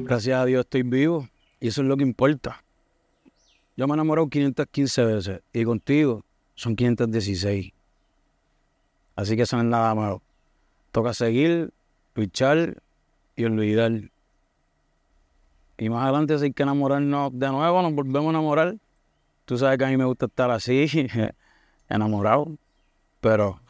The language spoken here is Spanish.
Gracias a Dios estoy vivo y eso es lo que importa. Yo me he enamorado 515 veces y contigo son 516. Así que eso no es nada malo. Toca seguir, luchar y olvidar. Y más adelante, si hay que enamorarnos de nuevo, nos volvemos a enamorar. Tú sabes que a mí me gusta estar así, enamorado, pero